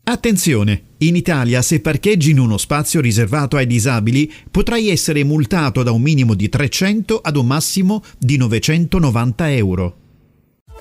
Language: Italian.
Attenzione! In Italia, se parcheggi in uno spazio riservato ai disabili, potrai essere multato da un minimo di 300 ad un massimo di 990 euro.